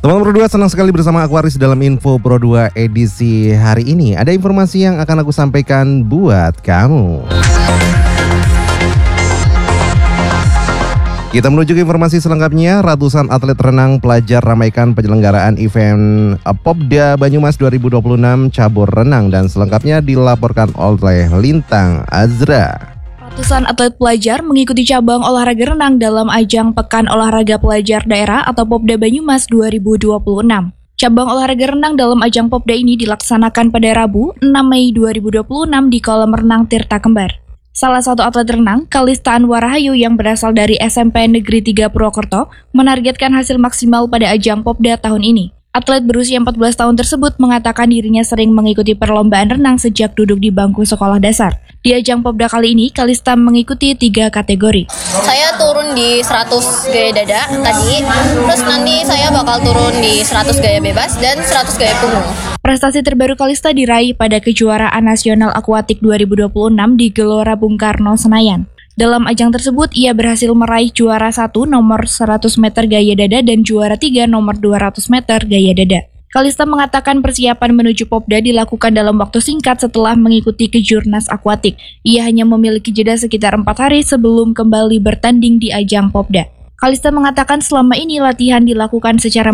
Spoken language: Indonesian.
Teman Pro 2, senang sekali bersama Aquaris dalam Info Pro 2 edisi hari ini. Ada informasi yang akan aku sampaikan buat kamu. Kita menuju ke informasi selengkapnya. Ratusan atlet renang pelajar ramaikan penyelenggaraan event Popda Banyumas 2026 cabur renang, dan selengkapnya dilaporkan oleh Lintang Azra. Ratusan atlet pelajar mengikuti cabang olahraga renang dalam ajang Pekan Olahraga Pelajar Daerah atau Popda Banyumas 2026. Cabang olahraga renang dalam ajang Popda ini dilaksanakan pada Rabu, 6 Mei 2026 di kolam renang Tirta Kembar. Salah satu atlet renang, Kalista Anwar Rahayu yang berasal dari SMP Negeri 3 Purwokerto, menargetkan hasil maksimal pada ajang Popda tahun ini. Atlet berusia 14 tahun tersebut mengatakan dirinya sering mengikuti perlombaan renang sejak duduk di bangku sekolah dasar. Di ajang Popda kali ini, Kalista mengikuti 3 kategori. Saya turun di 100 gaya dada tadi, terus nanti saya bakal turun di 100 gaya bebas dan 100 gaya punggung. Prestasi terbaru Kalista diraih pada kejuaraan nasional akuatik 2026 di Gelora Bung Karno, Senayan. Dalam ajang tersebut, ia berhasil meraih juara 1 nomor 100 meter gaya dada dan juara 3 nomor 200 meter gaya dada. Kalista mengatakan persiapan menuju Popda dilakukan dalam waktu singkat setelah mengikuti kejurnas akuatik. Ia hanya memiliki jeda sekitar 4 hari sebelum kembali bertanding di ajang Popda. Kalista mengatakan selama ini latihan dilakukan secara